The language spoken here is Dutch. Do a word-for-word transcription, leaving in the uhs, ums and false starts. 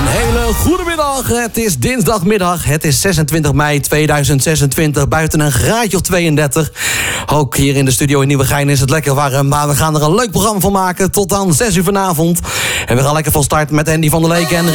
Een hele goede middag. Het is dinsdagmiddag. Het is zesentwintig mei tweeduizend zesentwintig. Buiten een graadje of tweeëndertig. Ook hier in de studio in Nieuwegein is het lekker warm. Maar we gaan er een leuk programma van maken. Tot aan zes uur vanavond. En we gaan lekker van start met Andy van der Leek en